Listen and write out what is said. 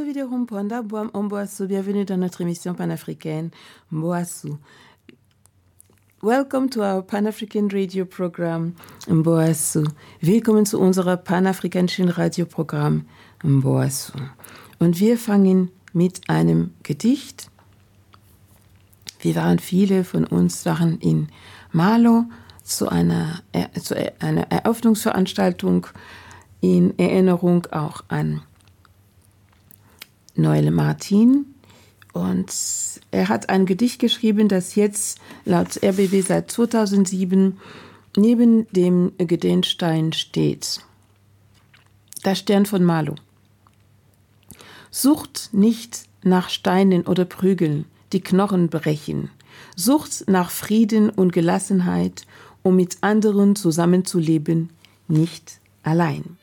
wiederum Ponda Boam Mboassou. Bienvenue dans notre émission panafricaine Mboassou. Welcome to our Pan-African Radio Program Mboassou. Willkommen zu unserem panafrikanischen Radioprogramm Mboassou. Und wir fangen mit einem Gedicht. Viele von uns waren in Malo zu einer Eröffnungsveranstaltung in Erinnerung auch an Noel Martin. Und er hat ein Gedicht geschrieben, das jetzt laut RBB seit 2007 neben dem Gedenkstein steht. Der Stern von Malo. Sucht nicht nach Steinen oder Prügeln, die Knochen brechen. Sucht nach Frieden und Gelassenheit, um mit anderen zusammenzuleben, nicht allein.